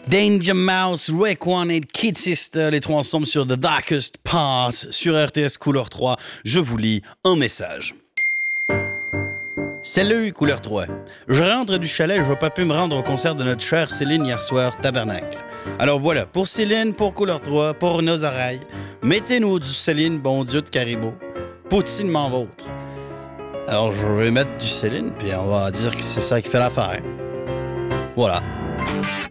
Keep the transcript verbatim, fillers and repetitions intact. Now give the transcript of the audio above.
Danger Mouse, Rayquan et Kid Sister, les trois ensemble sur The Darkest Part, sur R T S Couleur trois. Je vous lis un message. Salut, Couleur trois. Je rentre du chalet, je vais pas pu me rendre au concert de notre chère Céline hier soir, tabernacle. Alors voilà, pour Céline, pour Couleur trois, pour nos oreilles, mettez-nous du Céline, bon Dieu de Caribou, poutinement vôtre. Alors je vais mettre du Céline, puis on va dire que c'est ça qui fait l'affaire. Voilà.